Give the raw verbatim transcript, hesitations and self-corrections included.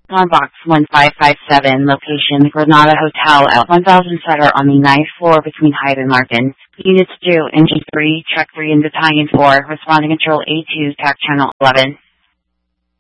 on Box one five five seven, location the Granada Hotel at one thousand Sutter on the ninth floor between Hyde and Larkin. Units two, Engine three, Track three and Battalion four, responding control A two, T A C Channel eleven.